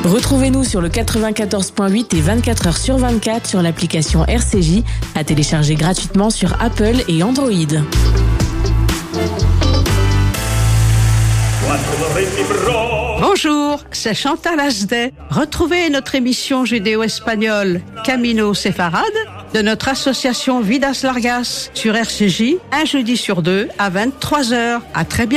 Retrouvez-nous sur le 94.8 et 24 heures sur 24 sur l'application RCJ, à télécharger gratuitement sur Apple et Android. Bonjour, c'est Chantal Asdet. Retrouvez notre émission judéo-espagnole Camino Séfarade de notre association Vidas Largas sur RCJ, un jeudi sur deux à 23h. À très bientôt.